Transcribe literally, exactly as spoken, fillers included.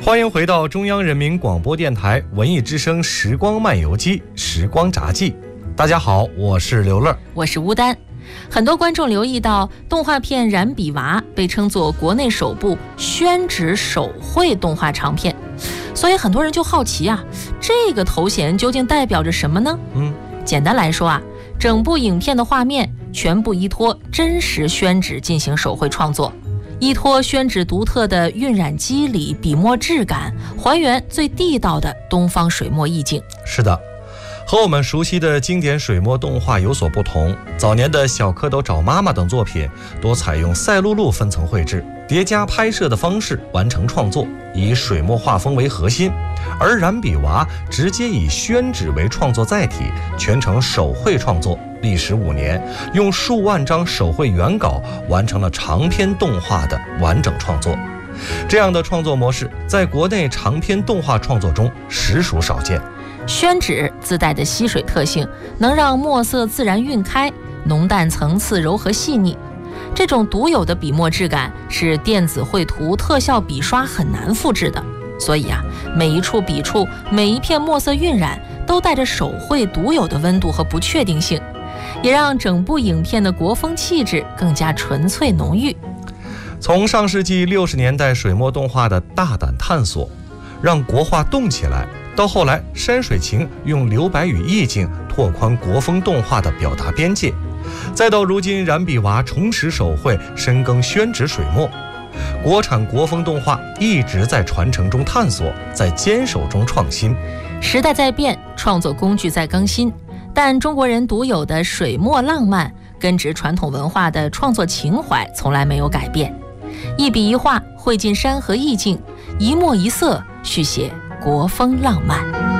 欢迎回到中央人民广播电台文艺之声时光漫游记时光札记。大家好，我是刘乐， 我是乌丹。很多观众留意到，动画片《燃笔娃》被称作国内首部宣纸手绘动画长片，所以很多人就好奇啊，这个头衔究竟代表着什么呢？嗯，简单来说啊，整部影片的画面全部依托真实宣纸进行手绘创作，依托宣纸独特的晕染肌理、笔墨质感，还原最地道的东方水墨意境。 是的，和我们熟悉的经典水墨动画有所不同，早年的小蝌蚪找妈妈等作品多采用赛璐璐分层绘制、叠加拍摄的方式完成创作，以水墨画风为核心，而燃笔娃直接以宣纸为创作载体，全程手绘创作，历时五年，用数万张手绘原稿完成了长篇动画的完整创作。这样的创作模式在国内长篇动画创作中实属少见。 宣纸自带的吸水特性，能让墨色自然晕开，浓淡层次柔和细腻。这种独有的笔墨质感是电子绘图、特效笔刷很难复制的，所以啊，每一处笔触、每一片墨色晕染都带着手绘独有的温度和不确定性，也让整部影片的国风气质更加纯粹浓郁。 从上世纪六十年代水墨动画的大胆探索，让国画动起来，到后来山水情用留白与意境拓宽国风动画的表达边界，再到如今燃笔娃重拾手绘，深耕宣纸水墨，国产国风动画一直在传承中探索，在坚守中创新。 时代在变，创作工具在更新，但中国人独有的水墨浪漫、根植传统文化的创作情怀从来没有改变。一笔一画汇进山河意境，一墨一色续写国风浪漫。